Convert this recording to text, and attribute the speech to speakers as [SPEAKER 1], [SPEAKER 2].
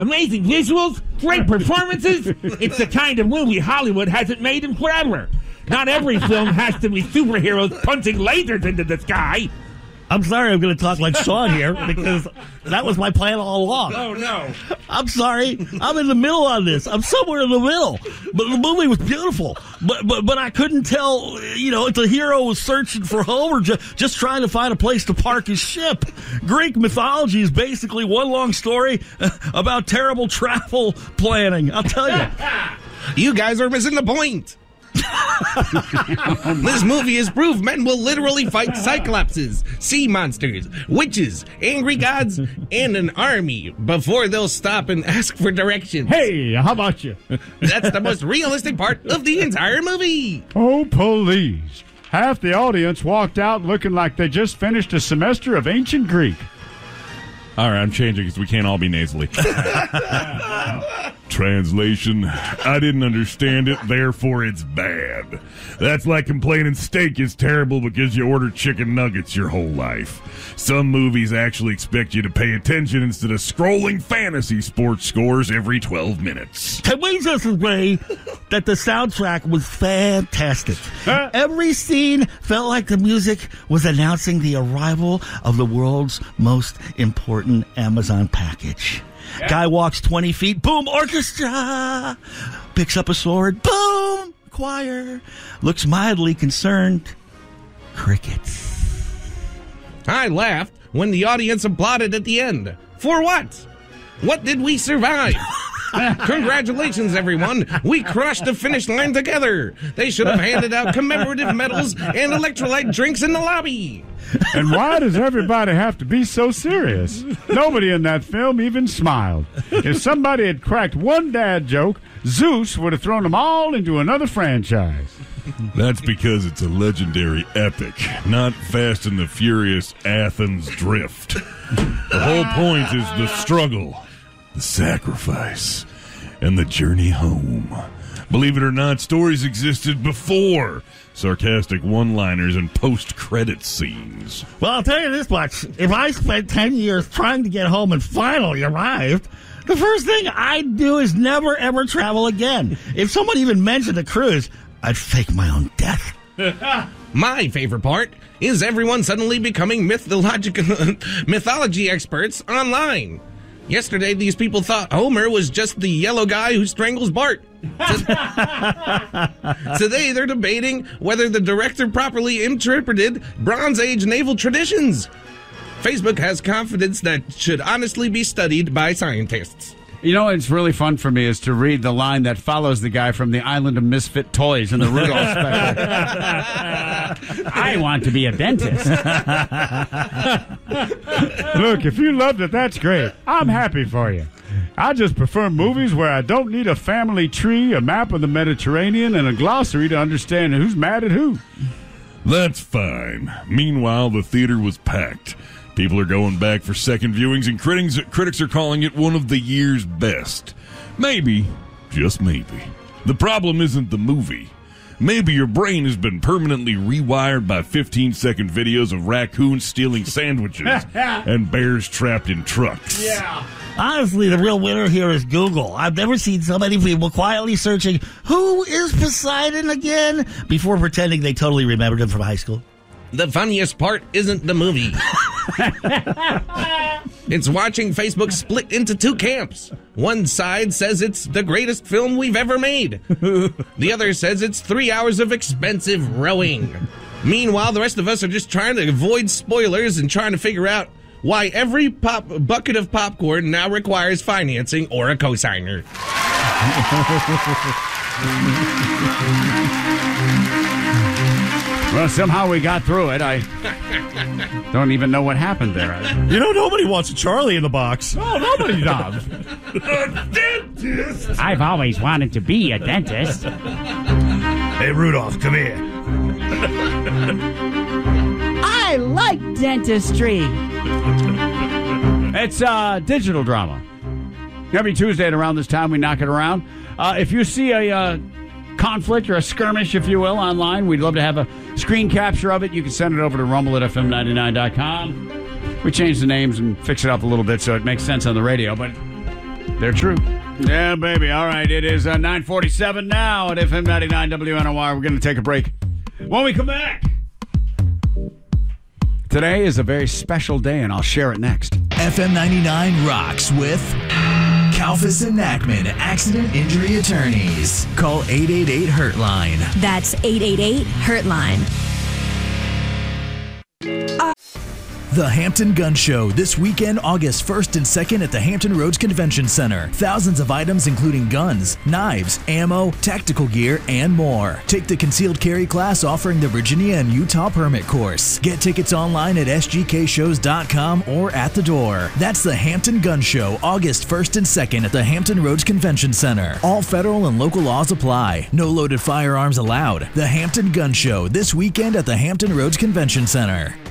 [SPEAKER 1] Amazing visuals, great performances. It's the kind of movie Hollywood hasn't made in forever. Not every film has to be superheroes punching lasers into the sky.
[SPEAKER 2] I'm sorry I'm going to talk like Sean here because that was my plan all along.
[SPEAKER 1] Oh, no.
[SPEAKER 2] I'm sorry. I'm in the middle on this. I'm somewhere in the middle. But the movie was beautiful. But I couldn't tell, if the hero was searching for home or just trying to find a place to park his ship. Greek mythology is basically one long story about terrible travel planning. I'll tell you.
[SPEAKER 3] You guys are missing the point. This movie has proved men will literally fight cyclopses, sea monsters, witches, angry gods, and an army before they'll stop and ask for directions.
[SPEAKER 4] Hey, how about you?
[SPEAKER 3] That's the most realistic part of the entire movie.
[SPEAKER 4] Oh, please. Half the audience walked out looking like they just finished a semester of ancient Greek.
[SPEAKER 5] All right, I'm changing because we can't all be nasally. Translation, I didn't understand it, therefore it's bad. That's like complaining steak is terrible because you order chicken nuggets your whole life. Some movies actually expect you to pay attention instead of scrolling fantasy sports scores every 12 minutes.
[SPEAKER 2] Can we just agree that the soundtrack was fantastic? Every scene felt like the music was announcing the arrival of the world's most important Amazon package. Yeah. Guy walks 20 feet, boom, orchestra. Picks up a sword, boom, choir. Looks mildly concerned, crickets.
[SPEAKER 3] I laughed when the audience applauded at the end. For what? What did we survive? Congratulations, everyone. We crushed the finish line together. They should have handed out commemorative medals and electrolyte drinks in the lobby.
[SPEAKER 4] And why does everybody have to be so serious? Nobody in that film even smiled. If somebody had cracked one dad joke, Zeus would have thrown them all into another franchise.
[SPEAKER 5] That's because it's a legendary epic, not Fast and the Furious Athens Drift. The whole point is the struggle, the sacrifice, and the journey home. Believe it or not, stories existed before sarcastic one-liners and post-credit scenes.
[SPEAKER 2] Well, I'll tell you this much. If I spent 10 years trying to get home and finally arrived, the first thing I'd do is never, ever travel again. If someone even mentioned a cruise, I'd fake my own death.
[SPEAKER 3] My favorite part is everyone suddenly becoming mythology experts online. Yesterday, these people thought Homer was just the yellow guy who strangles Bart. Today, they're debating whether the director properly interpreted Bronze Age naval traditions. Facebook has confidence that should honestly be studied by scientists.
[SPEAKER 4] You know what's really fun for me is to read the line that follows the guy from the Island of Misfit Toys in the Rudolph special. I want to be a dentist. Look, if you loved it, that's great. I'm happy for you. I just prefer movies where I don't need a family tree, a map of the Mediterranean, and a glossary to understand who's mad at who.
[SPEAKER 5] That's fine. Meanwhile, the theater was packed. People are going back for second viewings, and critics are calling it one of the year's best. Maybe, just maybe, the problem isn't the movie. Maybe your brain has been permanently rewired by 15-second videos of raccoons stealing sandwiches and bears trapped in trucks.
[SPEAKER 2] Yeah. Honestly, the real winner here is Google. I've never seen so many people quietly searching, who is Poseidon again, before pretending they totally remembered him from high school.
[SPEAKER 3] The funniest part isn't the movie. It's watching Facebook split into two camps. One side says it's the greatest film we've ever made. The other says it's 3 hours of expensive rowing. Meanwhile, the rest of us are just trying to avoid spoilers and trying to figure out why every bucket of popcorn now requires financing or a cosigner.
[SPEAKER 4] Well, somehow we got through it. I don't even know what happened there.
[SPEAKER 2] Nobody wants a Charlie in the box.
[SPEAKER 4] Oh, nobody does.
[SPEAKER 5] A dentist!
[SPEAKER 6] I've always wanted to be a dentist.
[SPEAKER 2] Hey, Rudolph, come here.
[SPEAKER 6] I like dentistry.
[SPEAKER 4] It's digital drama. Every Tuesday at around this time, we knock it around. If you see a conflict or a skirmish, if you will, online, we'd love to have a screen capture of it. You can send it over to rumble@fm99.com. We changed the names and fix it up a little bit so it makes sense on the radio, but They're true. Yeah, baby. All right. It is 9:47 now at FM 99 WNOR. We're going to take a break. When we come back, today is a very special day, and I'll share it next.
[SPEAKER 7] FM 99 rocks with Kalfas and Nachman Accident Injury Attorneys. Call 888-HURT-LINE.
[SPEAKER 8] That's 888-HURT-LINE.
[SPEAKER 7] The Hampton Gun Show, this weekend, August 1st and 2nd at the Hampton Roads Convention Center. Thousands of items including guns, knives, ammo, tactical gear, and more. Take the concealed carry class offering the Virginia and Utah permit course. Get tickets online at sgkshows.com or at the door. That's the Hampton Gun Show, August 1st and 2nd at the Hampton Roads Convention Center. All federal and local laws apply. No loaded firearms allowed. The Hampton Gun Show, this weekend at the Hampton Roads Convention Center.